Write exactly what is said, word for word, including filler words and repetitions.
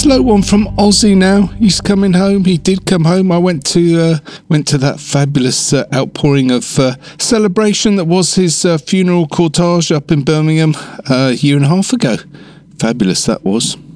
slow one from Ozzy now. He's coming home. He did come home. I went to uh, went to that fabulous uh, outpouring of uh, celebration that was his uh, funeral cortege up in Birmingham uh, a year and a half ago. Fabulous that was.